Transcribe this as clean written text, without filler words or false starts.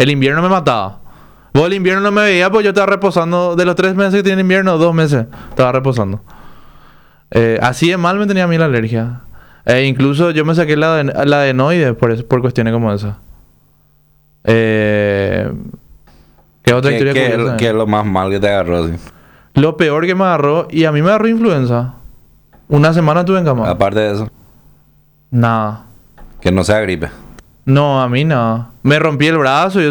El invierno me mataba. Vos el invierno no me veía, pues yo estaba reposando. De los 3 meses que tiene invierno, 2 meses estaba reposando. Así de mal me tenía a mí la alergia. Incluso yo me saqué la adenoide por cuestiones como esa. ¿Qué otra historia curiosa? ¿Qué es lo más mal que te agarró? Así? Lo peor que me agarró, y a mí me agarró influenza. Una semana estuve en cama. Aparte de eso, Nada. que no sea gripe. No, a mí nada. Me rompí el brazo y